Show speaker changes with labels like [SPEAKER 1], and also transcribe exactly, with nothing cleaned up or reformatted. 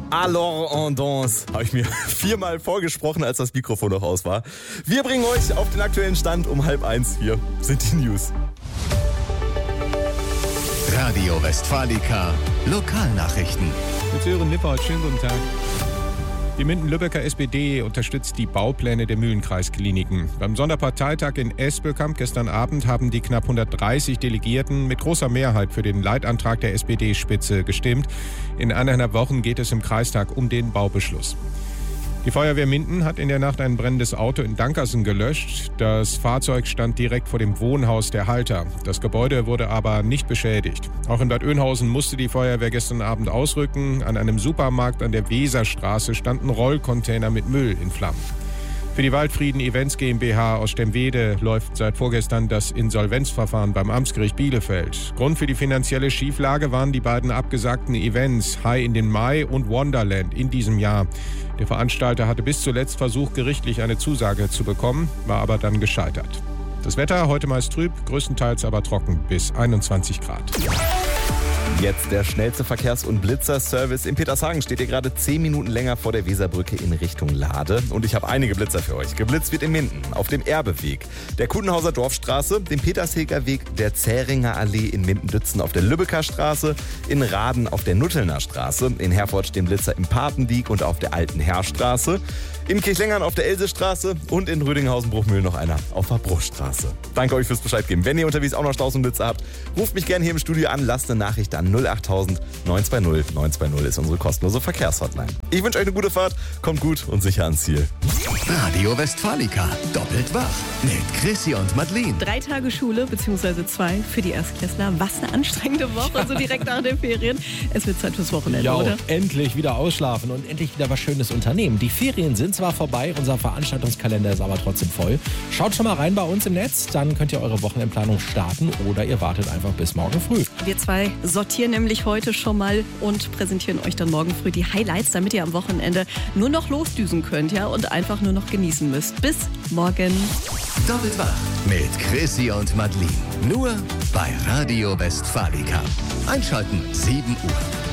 [SPEAKER 1] Alors en danse, habe ich mir viermal vorgesprochen, als das Mikrofon noch aus war. Wir bringen euch auf den aktuellen Stand um halb eins. Hier sind die News.
[SPEAKER 2] Radio Westfalica, Lokalnachrichten.
[SPEAKER 3] Mit Sören Lippert, schönen guten Tag. Die Minden-Lübecker S P D unterstützt die Baupläne der Mühlenkreiskliniken. Beim Sonderparteitag in Espelkamp gestern Abend haben die knapp hundertdreißig Delegierten mit großer Mehrheit für den Leitantrag der S P D-Spitze gestimmt. In eineinhalb Wochen geht es im Kreistag um den Baubeschluss. Die Feuerwehr Minden hat in der Nacht ein brennendes Auto in Dankersen gelöscht. Das Fahrzeug stand direkt vor dem Wohnhaus der Halter. Das Gebäude wurde aber nicht beschädigt. Auch in Bad Oeynhausen musste die Feuerwehr gestern Abend ausrücken. An einem Supermarkt an der Weserstraße standen Rollcontainer mit Müll in Flammen. Für die Waldfrieden Events GmbH aus Stemwede läuft seit vorgestern das Insolvenzverfahren beim Amtsgericht Bielefeld. Grund für die finanzielle Schieflage waren die beiden abgesagten Events High in den Mai und Wonderland in diesem Jahr. Der Veranstalter hatte bis zuletzt versucht, gerichtlich eine Zusage zu bekommen, war aber dann gescheitert. Das Wetter heute meist trüb, größtenteils aber trocken bis einundzwanzig Grad.
[SPEAKER 1] Jetzt der schnellste Verkehrs- und Blitzerservice. In Petershagen steht ihr gerade zehn Minuten länger vor der Weserbrücke in Richtung Lade. Und ich habe einige Blitzer für euch. Geblitzt wird in Minden, auf dem Erbeweg, der Kudenhauser Dorfstraße, dem Petersheger Weg, der Zähringer Allee in Minden-Dützen auf der Lübecker Straße, in Raden auf der Nuttelner Straße, in Herford stehen Blitzer im Papendiek und auf der Alten Herrstraße, in Kirchlengern auf der Elsestraße und in Rödinghausen-Bruchmühl noch einer auf der Bruchstraße. Danke euch fürs Bescheid geben. Wenn ihr unterwegs auch noch Staus und Blitzer habt, ruft mich gerne hier im Studio an, lasst eine Nachricht an null acht tausend neun zwei null neun zwei null ist unsere kostenlose Verkehrshotline. Ich wünsche euch eine gute Fahrt, kommt gut und sicher ans Ziel.
[SPEAKER 2] Radio Westfalica, doppelt wach mit Chrissy und Madeleine.
[SPEAKER 4] Drei Tage Schule, beziehungsweise zwei für die Erstklässler. Was eine anstrengende Woche, so direkt nach den Ferien. Es wird Zeit fürs Wochenende,
[SPEAKER 5] ja,
[SPEAKER 4] oder?
[SPEAKER 5] Endlich wieder ausschlafen und endlich wieder was Schönes unternehmen. Die Ferien sind zwar vorbei, unser Veranstaltungskalender ist aber trotzdem voll. Schaut schon mal rein bei uns im Netz, dann könnt ihr eure Wochenendplanung starten oder ihr wartet einfach bis morgen früh.
[SPEAKER 4] Wir zwei sortieren nämlich heute schon mal und präsentieren euch dann morgen früh die Highlights, damit ihr am Wochenende nur noch losdüsen könnt, ja, und einfach nur noch genießen müsst. Bis morgen.
[SPEAKER 2] Doppelt wach mit Chrissy und Madeleine. Nur bei Radio Westfalica. Einschalten sieben Uhr.